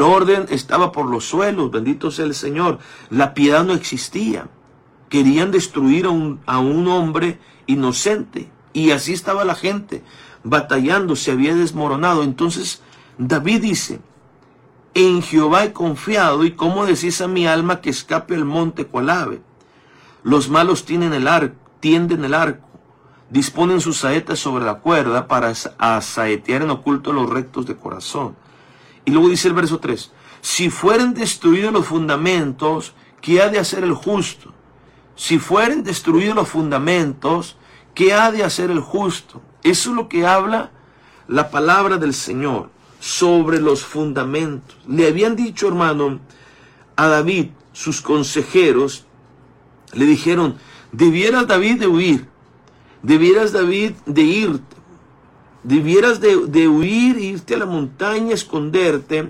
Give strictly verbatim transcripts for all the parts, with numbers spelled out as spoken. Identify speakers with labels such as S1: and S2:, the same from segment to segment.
S1: orden estaba por los suelos, bendito sea el Señor. La piedad no existía. Querían destruir a un, a un hombre inocente. Y así estaba la gente, batallando, se había desmoronado. Entonces David dice, en Jehová he confiado, y cómo decís a mi alma que escape al monte cual ave. Los malos tienen el arco, tienden el arco, disponen sus saetas sobre la cuerda para asaetear en oculto los rectos de corazón. Y luego dice el verso tres, si fueren destruidos los fundamentos, ¿qué ha de hacer el justo? Si fueren destruidos los fundamentos, ¿qué ha de hacer el justo? Eso es lo que habla la palabra del Señor sobre los fundamentos. Le habían dicho, hermano, a David, sus consejeros, le dijeron, debieras David de huir, debieras David de irte, debieras de, de huir, irte a la montaña, esconderte,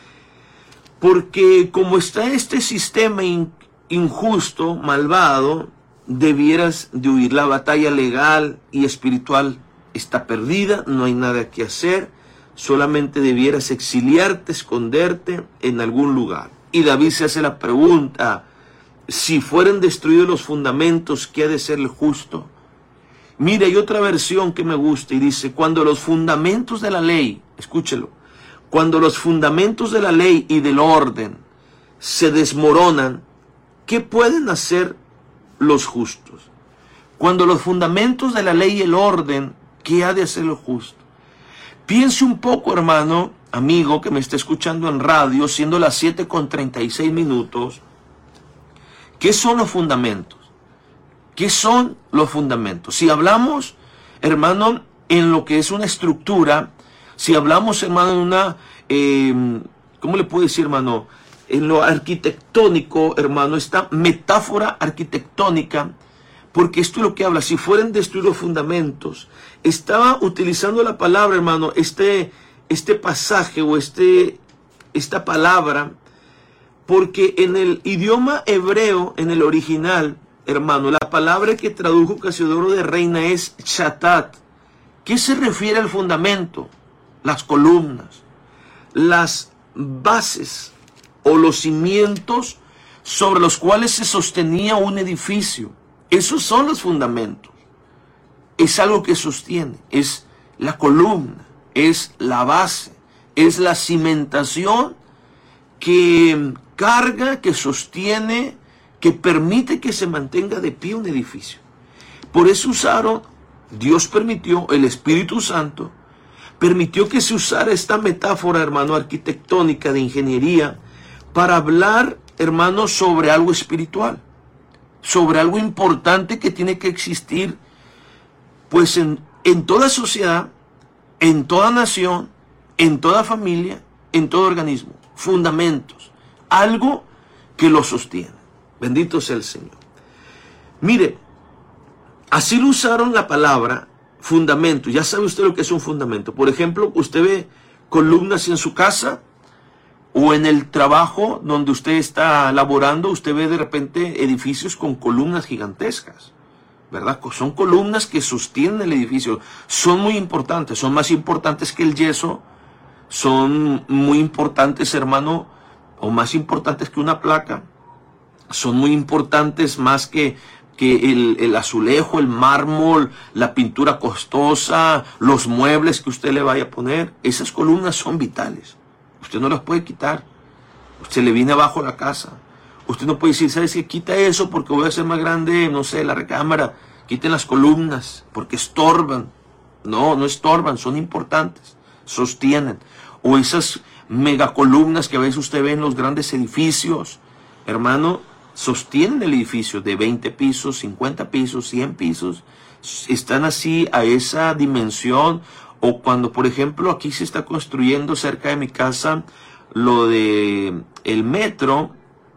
S1: porque como está este sistema in, injusto, malvado, debieras de huir. La batalla legal y espiritual está perdida, no hay nada que hacer, solamente debieras exiliarte, esconderte en algún lugar. Y David se hace la pregunta, si fueren destruidos los fundamentos, ¿qué ha de ser el justo? Mire, hay otra versión que me gusta y dice, cuando los fundamentos de la ley, escúchelo, cuando los fundamentos de la ley y del orden se desmoronan, ¿qué pueden hacer los justos? Cuando los fundamentos de la ley y el orden, ¿qué ha de hacer el justo? Piense un poco, hermano, amigo, que me está escuchando en radio, siendo las siete con treinta y seis minutos, ¿qué son los fundamentos? ¿Qué son los fundamentos? Si hablamos, hermano, en lo que es una estructura, si hablamos, hermano, en una, eh, ¿cómo le puedo decir, hermano? En lo arquitectónico, hermano, esta metáfora arquitectónica, porque esto es lo que habla, si fueren destruidos los fundamentos. Estaba utilizando la palabra, hermano, este, este pasaje o este, esta palabra, porque en el idioma hebreo, en el original, hermano, la palabra que tradujo Casiodoro de Reina es chatat. ¿Qué se refiere al fundamento? Las columnas, las bases o los cimientos sobre los cuales se sostenía un edificio. Esos son los fundamentos. Es algo que sostiene, es la columna, es la base, es la cimentación que carga, que sostiene, que permite que se mantenga de pie un edificio. Por eso usaron, Dios permitió, el Espíritu Santo, permitió que se usara esta metáfora, hermano, arquitectónica de ingeniería, para hablar, hermano, sobre algo espiritual, sobre algo importante que tiene que existir, pues en, en toda sociedad, en toda nación, en toda familia, en todo organismo. Fundamentos, algo que lo sostiene. Bendito sea el Señor. Mire, así lo usaron la palabra fundamento. Ya sabe usted lo que es un fundamento. Por ejemplo, usted ve columnas en su casa o en el trabajo donde usted está laborando, usted ve de repente edificios con columnas gigantescas, ¿verdad? Son columnas que sostienen el edificio. Son muy importantes, son más importantes que el yeso, son muy importantes, hermano, o más importantes que una placa. Son muy importantes más que, que el, el azulejo, el mármol, la pintura costosa, los muebles que usted le vaya a poner. Esas columnas son vitales. Usted no las puede quitar. Usted le viene abajo a la casa. Usted no puede decir, ¿sabes qué? Quita eso porque voy a hacer más grande, no sé, la recámara. Quiten las columnas porque estorban. No, no estorban, son importantes. Sostienen. O esas megacolumnas que a veces usted ve en los grandes edificios, hermano, sostienen el edificio de veinte pisos, cincuenta pisos, cien pisos. Están así a esa dimensión. O cuando, por ejemplo, aquí se está construyendo cerca de mi casa lo de el metro,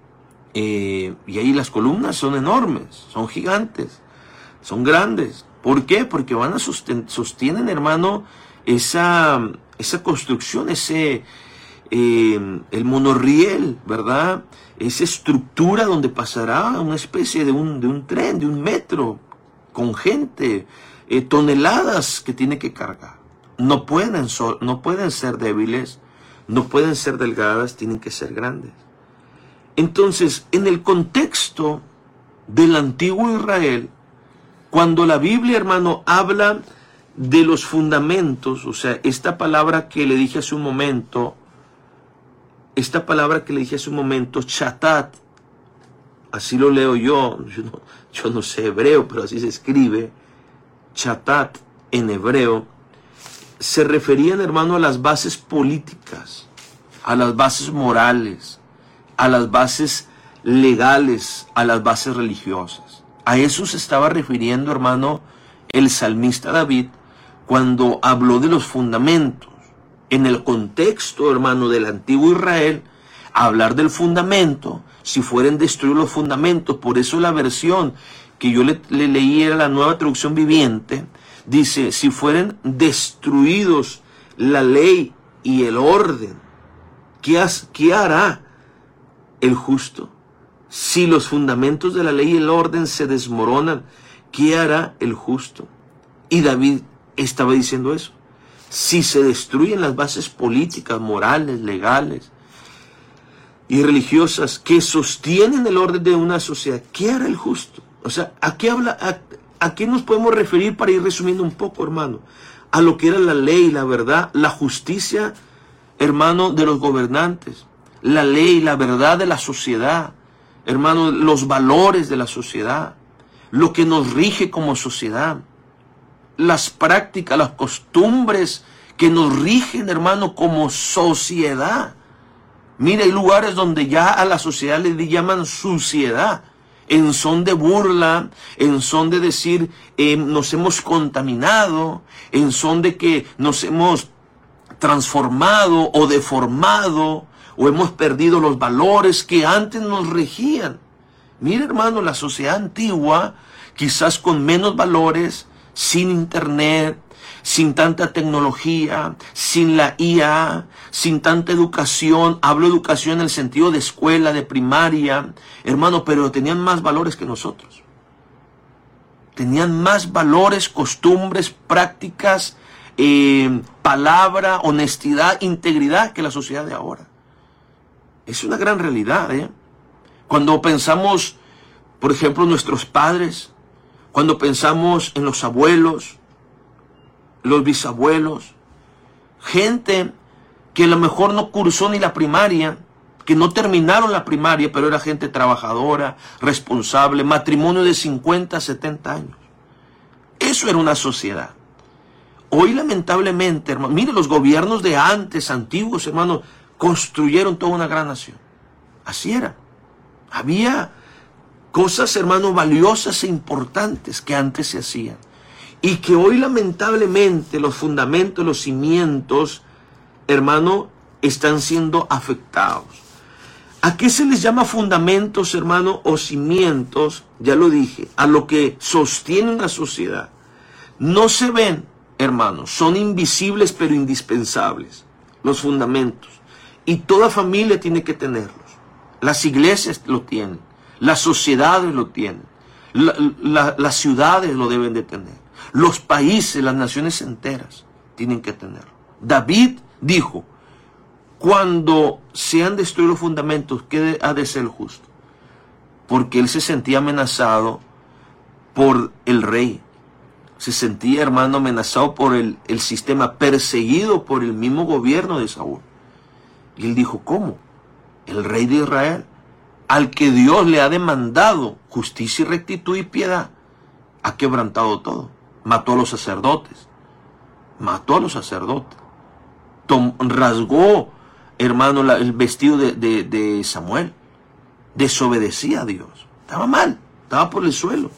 S1: eh, y ahí las columnas son enormes, son gigantes, son grandes. ¿Por qué? Porque van a sosten sostienen, hermano, esa, esa construcción, ese eh, el monorriel, ¿verdad? Esa estructura donde pasará una especie de un, de un tren, de un metro, con gente, eh, toneladas que tiene que cargar. No pueden, so, no pueden ser débiles, no pueden ser delgadas, tienen que ser grandes. Entonces, en el contexto del antiguo Israel, cuando la Biblia, hermano, habla de los fundamentos, o sea, esta palabra que le dije hace un momento, esta palabra que le dije hace un momento, chatat, así lo leo yo, yo no, yo no sé hebreo, pero así se escribe, chatat en hebreo, se referían, hermano, a las bases políticas, a las bases morales, a las bases legales, a las bases religiosas. A eso se estaba refiriendo, hermano, el salmista David, cuando habló de los fundamentos. En el contexto, hermano, del antiguo Israel, hablar del fundamento, si fueren destruidos los fundamentos, por eso la versión que yo le, le leí era la Nueva Traducción Viviente, dice, si fueren destruidos la ley y el orden, ¿qué, has, qué hará el justo? Si los fundamentos de la ley y el orden se desmoronan, ¿qué hará el justo? Y David estaba diciendo eso. Si se destruyen las bases políticas, morales, legales y religiosas que sostienen el orden de una sociedad, ¿qué hará el justo? O sea, ¿a qué habla? A, ¿A qué nos podemos referir para ir resumiendo un poco, hermano? A lo que era la ley, la verdad, la justicia, hermano, de los gobernantes, la ley, la verdad de la sociedad, hermano, los valores de la sociedad, lo que nos rige como sociedad, las prácticas, las costumbres que nos rigen, hermano, como sociedad. Mira, hay lugares donde ya a la sociedad le llaman suciedad, en son de burla, en son de decir eh, nos hemos contaminado, en son de que nos hemos transformado o deformado, o hemos perdido los valores que antes nos regían. Mira, hermano, la sociedad antigua, quizás con menos valores, sin internet, sin tanta tecnología, sin la I A, sin tanta educación, hablo de educación en el sentido de escuela, de primaria, hermano, pero tenían más valores que nosotros. Tenían más valores, costumbres, prácticas, eh, palabra, honestidad, integridad que la sociedad de ahora. Es una gran realidad, ¿eh? Cuando pensamos, por ejemplo, en nuestros padres, cuando pensamos en los abuelos, los bisabuelos, gente que a lo mejor no cursó ni la primaria, que no terminaron la primaria, pero era gente trabajadora, responsable, matrimonio de cincuenta, setenta años. Eso era una sociedad. Hoy, lamentablemente, hermano, mire, los gobiernos de antes, antiguos, hermano, construyeron toda una gran nación. Así era. Había cosas, hermano, valiosas e importantes que antes se hacían. Y que hoy, lamentablemente, los fundamentos, los cimientos, hermano, están siendo afectados. ¿A qué se les llama fundamentos, hermano, o cimientos? Ya lo dije, a lo que sostiene una sociedad. No se ven, hermano, son invisibles pero indispensables, los fundamentos. Y toda familia tiene que tenerlos. Las iglesias lo tienen, las sociedades lo tienen, la, la, las ciudades lo deben de tener, los países, las naciones enteras tienen que tenerlo. David dijo, cuando se han destruido los fundamentos, ¿qué ha de ser el justo? Porque él se sentía amenazado por el rey. Se sentía, hermano, amenazado por el, el sistema, perseguido por el mismo gobierno de Saúl. Y él dijo, ¿cómo? El rey de Israel, al que Dios le ha demandado justicia y rectitud y piedad, ha quebrantado todo. Mató a los sacerdotes. Mató a los sacerdotes. Tom, rasgó, hermano, la, el vestido de, de, de Samuel. Desobedecía a Dios. Estaba mal. Estaba por el suelo.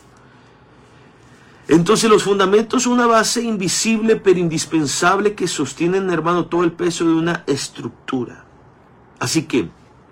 S1: Entonces los fundamentos son una base invisible pero indispensable que sostienen, hermano, todo el peso de una estructura. Así que,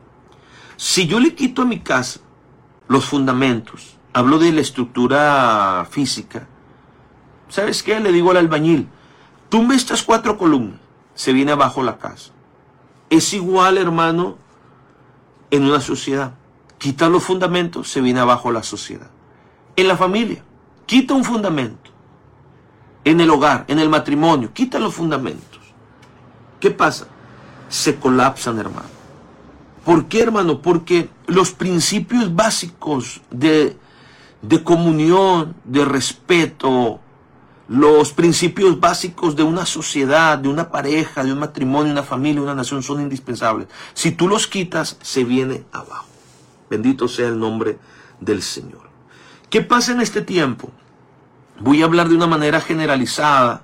S1: si yo le quito a mi casa los fundamentos, hablo de la estructura física, ¿sabes qué? Le digo al albañil, tumbe estas cuatro columnas, se viene abajo la casa. Es igual, hermano, en una sociedad. Quita los fundamentos, se viene abajo la sociedad. En la familia, quita un fundamento. En el hogar, en el matrimonio, quita los fundamentos. ¿Qué pasa? se colapsan, hermano. ¿Por qué, hermano? Porque los principios básicos de, de comunión, de respeto, los principios básicos de una sociedad, de una pareja, de un matrimonio, una familia, una nación son indispensables. Si tú los quitas, se viene abajo. Bendito sea el nombre del Señor. ¿Qué pasa en este tiempo? Voy a hablar de una manera generalizada,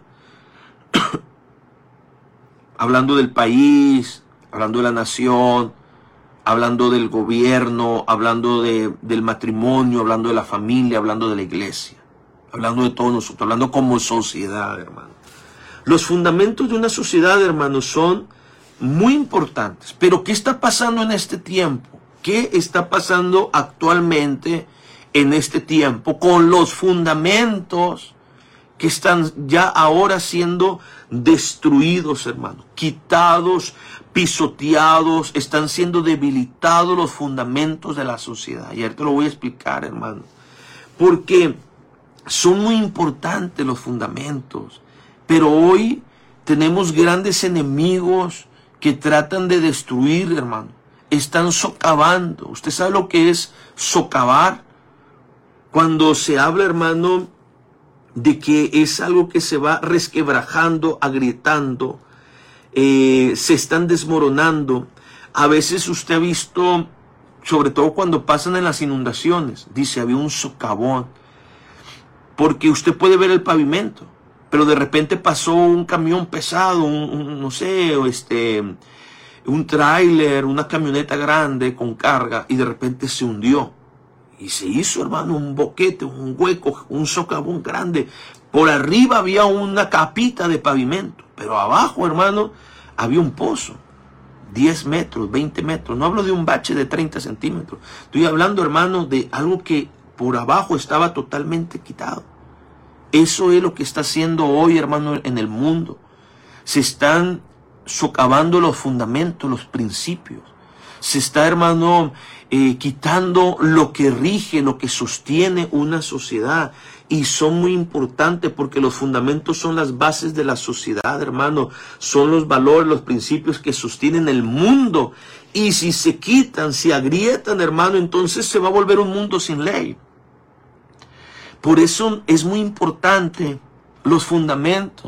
S1: hablando del país, hablando de la nación, hablando del gobierno, hablando de, del matrimonio, hablando de la familia, hablando de la iglesia, hablando de todos nosotros, hablando como sociedad, hermano. Los fundamentos de una sociedad, hermanos, son muy importantes. Pero ¿qué está pasando en este tiempo? ¿Qué está pasando actualmente en este tiempo con los fundamentos que están ya ahora siendo destruidos, hermano? Quitados, pisoteados, están siendo debilitados los fundamentos de la sociedad. Y ahora te lo voy a explicar, hermano. Porque son muy importantes los fundamentos. Pero hoy tenemos grandes enemigos que tratan de destruir, hermano. Están socavando. ¿Usted sabe lo que es socavar? Cuando se habla, hermano, de que es algo que se va resquebrajando, agrietando, eh, se están desmoronando. A veces usted ha visto, sobre todo cuando pasan en las inundaciones, dice, había un socavón. Porque usted puede ver el pavimento, pero de repente pasó un camión pesado, un, un, no sé, este, un tráiler, una camioneta grande con carga, y de repente se hundió. Y se hizo, hermano, un boquete, un hueco, un socavón grande. Por arriba había una capita de pavimento, pero abajo, hermano, había un pozo. diez metros, veinte metros. No hablo de un bache de treinta centímetros. Estoy hablando, hermano, de algo que por abajo estaba totalmente quitado. Eso es lo que está haciendo hoy, hermano, en el mundo. Se están socavando los fundamentos, los principios. Se está, hermano, eh, quitando lo que rige, lo que sostiene una sociedad. Y son muy importantes porque los fundamentos son las bases de la sociedad, hermano. Son los valores, los principios que sostienen el mundo. Y si se quitan, si agrietan, hermano, entonces se va a volver un mundo sin ley. Por eso es muy importante los fundamentos.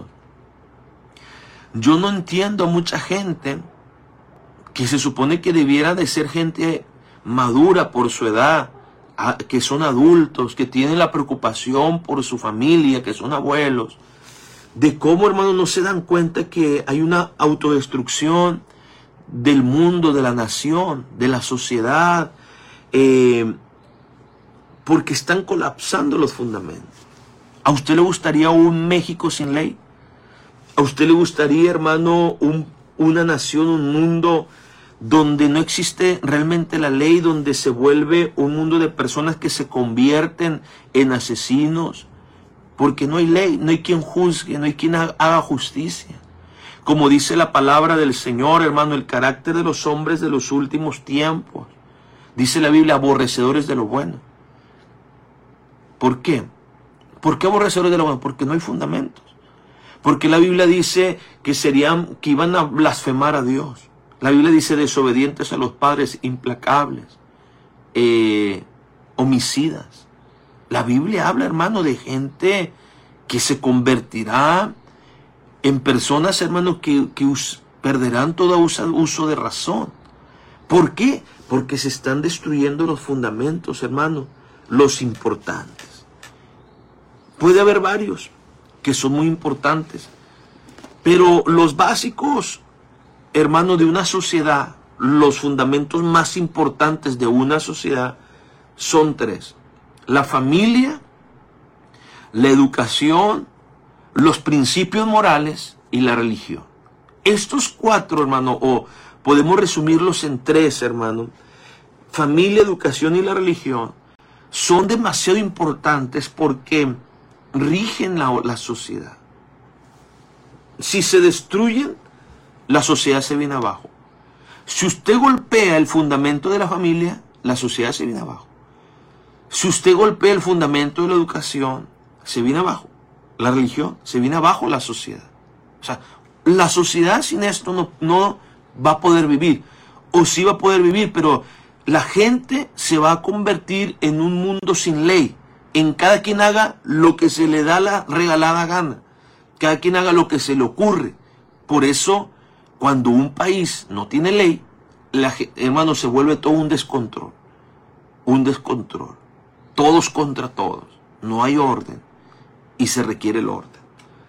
S1: Yo no entiendo a mucha gente que se supone que debiera de ser gente madura por su edad, que son adultos, que tienen la preocupación por su familia, que son abuelos, de cómo, hermano, no se dan cuenta que hay una autodestrucción del mundo, de la nación, de la sociedad, eh, porque están colapsando los fundamentos. ¿A usted le gustaría un México sin ley? ¿A usted le gustaría, hermano, un, una nación, un mundo donde no existe realmente la ley, donde se vuelve un mundo de personas que se convierten en asesinos? Porque no hay ley, no hay quien juzgue, no hay quien haga justicia. Como dice la palabra del Señor, hermano, el carácter de los hombres de los últimos tiempos. Dice la Biblia, aborrecedores de lo bueno. ¿Por qué? ¿Por qué aborrecedores de lo bueno? Porque no hay fundamentos. Porque la Biblia dice que serían, que iban a blasfemar a Dios. La Biblia dice desobedientes a los padres, implacables, eh, homicidas. La Biblia habla, hermano, de gente que se convertirá en personas, hermano, que, que us, perderán todo uso, uso de razón. ¿Por qué? Porque se están destruyendo los fundamentos, hermano, los importantes. Puede haber varios que son muy importantes, pero los básicos, hermano, de una sociedad, los fundamentos más importantes de una sociedad son tres: la familia, la educación, los principios morales y la religión. Estos cuatro, hermano, o podemos resumirlos en tres, hermano: familia, educación y la religión, son demasiado importantes porque rigen la, la sociedad. Si se destruyen, la sociedad se viene abajo. Si usted golpea el fundamento de la familia, la sociedad se viene abajo. Si usted golpea el fundamento de la educación, se viene abajo. La religión, se viene abajo la sociedad. O sea, la sociedad sin esto no, no, va a poder vivir. O sí va a poder vivir, pero la gente se va a convertir en un mundo sin ley. En cada quien haga lo que se le da la regalada gana. Cada quien haga lo que se le ocurre. Por eso, cuando un país no tiene ley, la, hermano, se vuelve todo un descontrol. Un descontrol. Todos contra todos. No hay orden. Y se requiere el orden.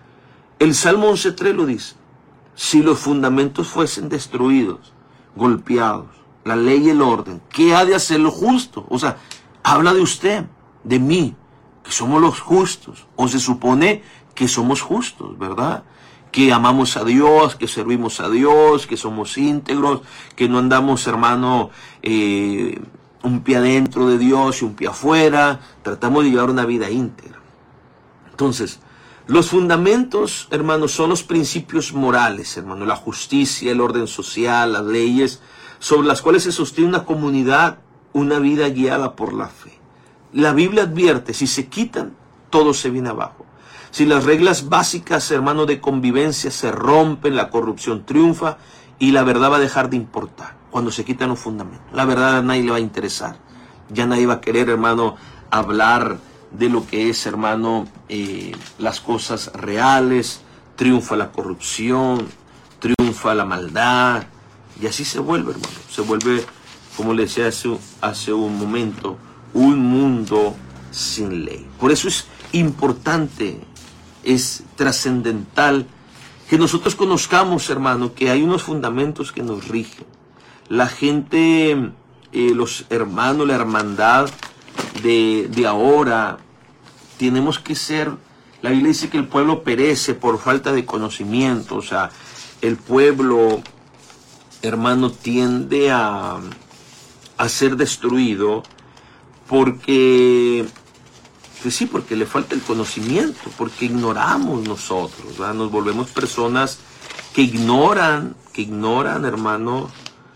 S1: El Salmo once tres lo dice. Si los fundamentos fuesen destruidos, golpeados, la ley y el orden, ¿qué ha de hacer lo justo? O sea, habla de usted, de mí, que somos los justos. O se supone que somos justos, ¿verdad? Que amamos a Dios, que servimos a Dios, que somos íntegros, que no andamos, hermano, eh, un pie adentro de Dios y un pie afuera. Tratamos de llevar una vida íntegra. Entonces, los fundamentos, hermanos, son los principios morales, hermano, la justicia, el orden social, las leyes, sobre las cuales se sostiene una comunidad, una vida guiada por la fe. La Biblia advierte, si se quitan, todo se viene abajo. Si las reglas básicas, hermano, de convivencia se rompen, la corrupción triunfa y la verdad va a dejar de importar cuando se quitan los fundamentos. La verdad a nadie le va a interesar. Ya nadie va a querer, hermano, hablar de lo que es, hermano, eh, las cosas reales. Triunfa la corrupción, triunfa la maldad, y así se vuelve, hermano. Se vuelve, como le decía hace, hace un momento, un mundo sin ley. Por eso es importante, es trascendental que nosotros conozcamos, hermano, que hay unos fundamentos que nos rigen. La gente, eh, los hermanos, la hermandad de, de ahora, tenemos que ser, la Biblia dice que el pueblo perece por falta de conocimiento. O sea, el pueblo, hermano, tiende a, a ser destruido porque, pues sí, porque le falta el conocimiento, porque ignoramos nosotros, ¿verdad? Nos volvemos personas que ignoran, que ignoran, hermano,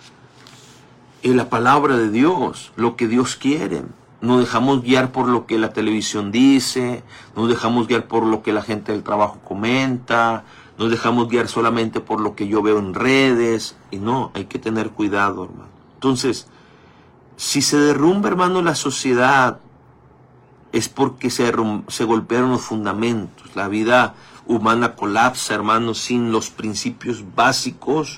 S1: en la palabra de Dios, lo que Dios quiere. Nos dejamos guiar por lo que la televisión dice, nos dejamos guiar por lo que la gente del trabajo comenta, nos dejamos guiar solamente por lo que yo veo en redes. Y no, hay que tener cuidado, hermano. Entonces, si se derrumba, hermano, la sociedad, es porque se, se golpearon los fundamentos. La vida humana colapsa, hermano, sin los principios básicos.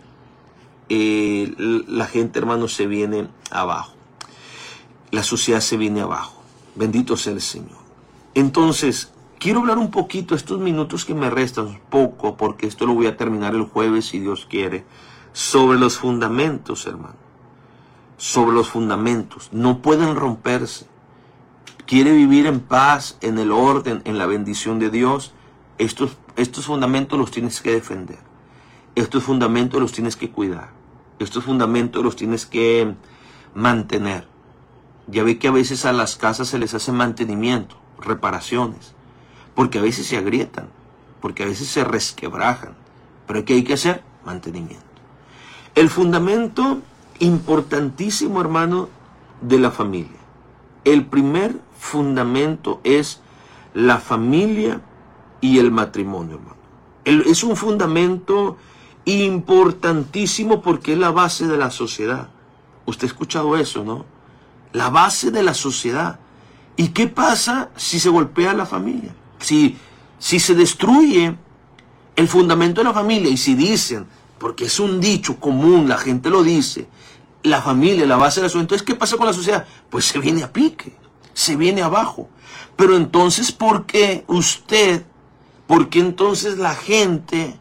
S1: Eh, la gente, hermano, se viene abajo. La sociedad se viene abajo. Bendito sea el Señor. Entonces, quiero hablar un poquito, estos minutos que me restan, poco, porque esto lo voy a terminar el jueves, si Dios quiere, sobre los fundamentos, hermano. Sobre los fundamentos. No pueden romperse. Quiere vivir en paz, en el orden, en la bendición de Dios. Estos, estos fundamentos los tienes que defender. Estos fundamentos los tienes que cuidar. Estos fundamentos los tienes que mantener. Ya ve que a veces a las casas se les hace mantenimiento, reparaciones, porque a veces se agrietan, porque a veces se resquebrajan. Pero ¿qué hay que hacer? Mantenimiento. El fundamento importantísimo, hermano, de la familia. El primer fundamento es la familia y el matrimonio, hermano. El, es un fundamento importantísimo porque es la base de la sociedad. Usted ha escuchado eso, ¿no? La base de la sociedad. ¿Y qué pasa si se golpea la familia? Si, si se destruye el fundamento de la familia, y si dicen, porque es un dicho común, la gente lo dice, la familia, la base de la sociedad, entonces ¿qué pasa con la sociedad? Pues se viene a pique, se viene abajo. Pero entonces, ¿por qué usted, por qué entonces la gente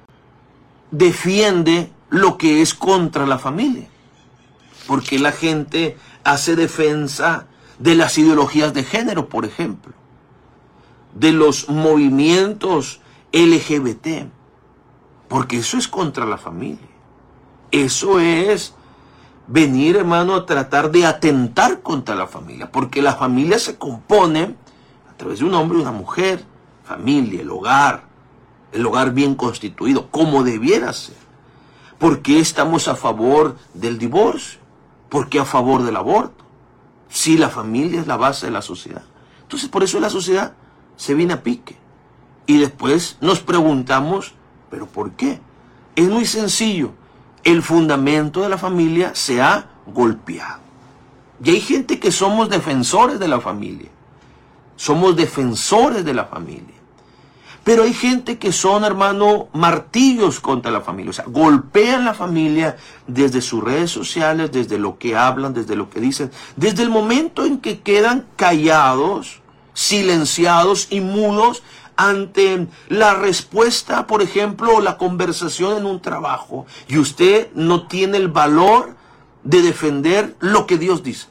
S1: defiende lo que es contra la familia? Porque la gente hace defensa de las ideologías de género, por ejemplo, de los movimientos L G B T, porque eso es contra la familia. Eso es venir, hermano, a tratar de atentar contra la familia, porque la familia se compone a través de un hombre y una mujer, familia, el hogar, el hogar bien constituido, como debiera ser. ¿Por qué estamos a favor del divorcio? ¿Por qué a favor del aborto? Si la familia es la base de la sociedad. Entonces, por eso la sociedad se viene a pique. Y después nos preguntamos, ¿pero por qué? Es muy sencillo. el fundamento de la familia se ha golpeado. Y hay gente que somos defensores de la familia. Somos defensores de la familia. Pero hay gente que son, hermano, martillos contra la familia. O sea, golpean la familia desde sus redes sociales, desde lo que hablan, desde lo que dicen. Desde el momento en que quedan callados, silenciados y mudos ante la respuesta, por ejemplo, o la conversación en un trabajo. Y usted no tiene el valor de defender lo que Dios dice.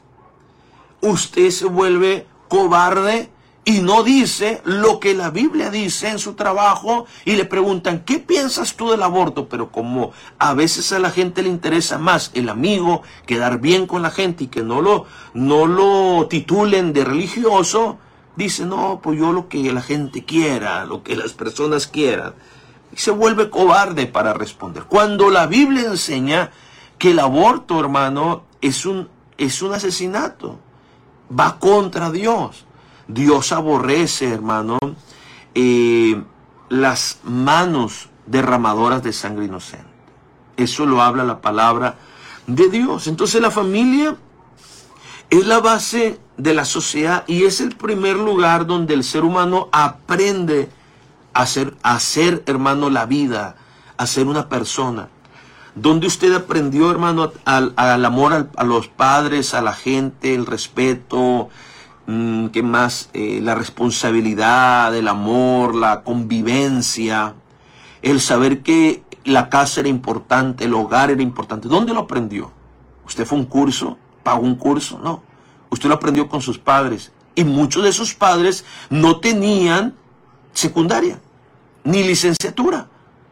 S1: Usted se vuelve cobarde y no dice lo que la Biblia dice en su trabajo, y le preguntan, ¿qué piensas tú del aborto? Pero como a veces a la gente le interesa más el amigo, quedar bien con la gente y que no lo, no lo titulen de religioso, dice, no, pues yo lo que la gente quiera, lo que las personas quieran. Y se vuelve cobarde para responder. Cuando la Biblia enseña que el aborto, hermano, es un, es un asesinato, va contra Dios. Dios aborrece, hermano, eh, las manos derramadoras de sangre inocente. Eso lo habla la palabra de Dios. Entonces la familia es la base de la sociedad y es el primer lugar donde el ser humano aprende a ser, a ser, hermano, la vida, a ser una persona. Donde usted aprendió, hermano, al, al amor a, a los padres, a la gente, el respeto, mmm, ¿qué más? Eh, la responsabilidad, el amor, la convivencia, el saber que la casa era importante, el hogar era importante. ¿Dónde lo aprendió? ¿Usted fue a un curso? ¿Pagó un curso? No. Usted lo aprendió con sus padres. Y muchos de sus padres no tenían secundaria, ni licenciatura.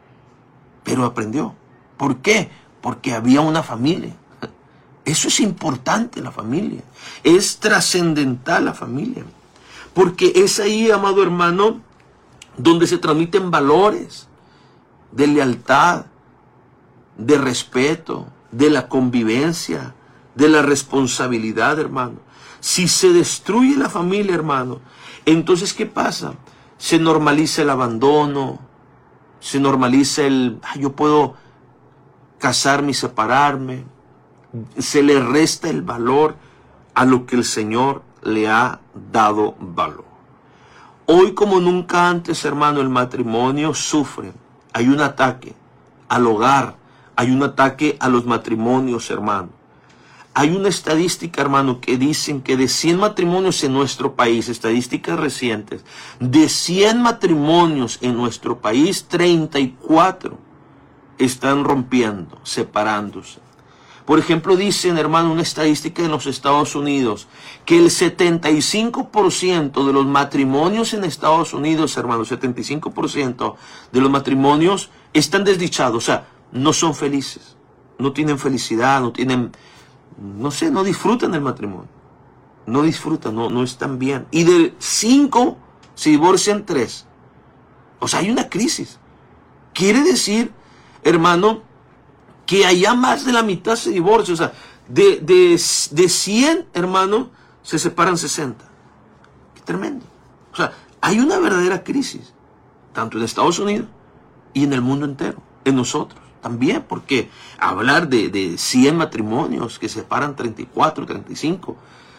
S1: Pero aprendió. ¿Por qué? Porque había una familia. Eso es importante, la familia. Es trascendental la familia. Porque es ahí, amado hermano, donde se transmiten valores de lealtad, de respeto, de la convivencia, de la responsabilidad, hermano. Si se destruye la familia, hermano, entonces ¿qué pasa? Se normaliza el abandono, se normaliza el, ah, yo puedo casarme y separarme. Se le resta el valor a lo que el Señor le ha dado valor. Hoy como nunca antes, hermano, el matrimonio sufre. Hay un ataque al hogar, hay un ataque a los matrimonios, hermano. Hay una estadística, hermano, que dicen que de cien matrimonios en nuestro país, estadísticas recientes, de cien matrimonios en nuestro país, treinta y cuatro están rompiendo, separándose. Por ejemplo, dicen, hermano, una estadística en los Estados Unidos, que el setenta y cinco por ciento de los matrimonios en Estados Unidos, hermano, setenta y cinco por ciento de los matrimonios están desdichados, o sea, no son felices, no tienen felicidad, no tienen, no sé, no disfrutan del matrimonio, no disfrutan, no, no están bien. Y de cinco se divorcian tres. O sea, hay una crisis. Quiere decir, hermano, que allá más de la mitad se divorcia. O sea, de, de, de cien, hermano, se separan sesenta. Qué tremendo. O sea, hay una verdadera crisis, tanto en Estados Unidos y en el mundo entero, en nosotros también, porque hablar de, de cien matrimonios que separan treinta y cuatro, treinta y cinco,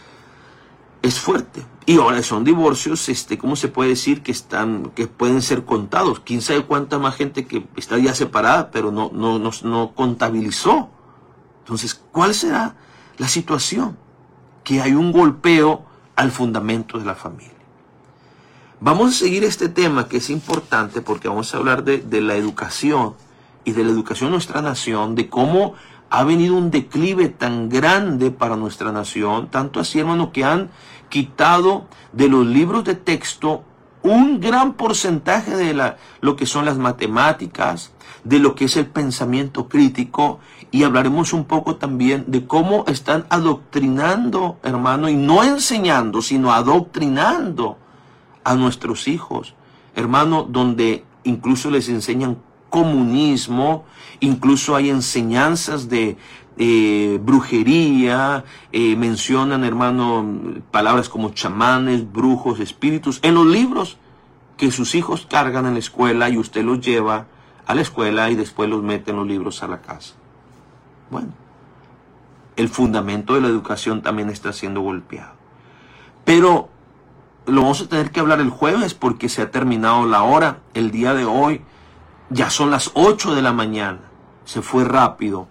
S1: es fuerte. Y ahora son divorcios, este, ¿cómo se puede decir? Que están, que pueden ser contados. Quién sabe cuánta más gente que está ya separada, pero no, no, no, no contabilizó. Entonces, ¿cuál será la situación? Que hay un golpeo al fundamento de la familia. Vamos a seguir este tema que es importante porque vamos a hablar de, de la educación y de la educación de nuestra nación, de cómo ha venido un declive tan grande para nuestra nación, tanto así, hermano, que han quitado de los libros de texto un gran porcentaje de la, lo que son las matemáticas, de lo que es el pensamiento crítico, y hablaremos un poco también de cómo están adoctrinando, hermano, y no enseñando, sino adoctrinando a nuestros hijos, hermano, donde incluso les enseñan comunismo, incluso hay enseñanzas de eh, brujería, eh, mencionan, hermano, palabras como chamanes, brujos, espíritus, en los libros que sus hijos cargan en la escuela y usted los lleva a la escuela y después los mete en los libros a la casa. Bueno, el fundamento de la educación también está siendo golpeado. Pero lo vamos a tener que hablar el jueves porque se ha terminado la hora. El día de hoy ya son las ocho de la mañana. Se fue rápido.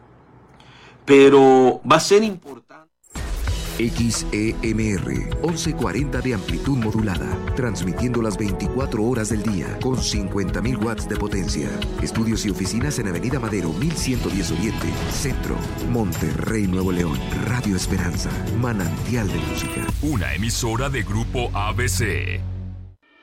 S1: Pero va a ser importante.
S2: X E M R, once cuarenta de amplitud modulada, transmitiendo las veinticuatro horas del día con cincuenta mil watts de potencia. Estudios y oficinas en Avenida Madero mil ciento diez Oriente, Centro, Monterrey, Nuevo León. Radio Esperanza, manantial de música.
S3: Una emisora de Grupo A B C.